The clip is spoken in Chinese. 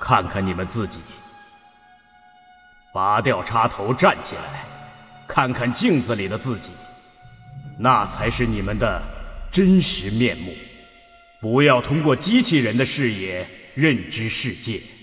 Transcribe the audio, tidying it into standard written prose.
看看你们自己，拔掉插头，站起来，看看镜子里的自己，那才是你们的真实面目。不要通过机器人的视野认知世界。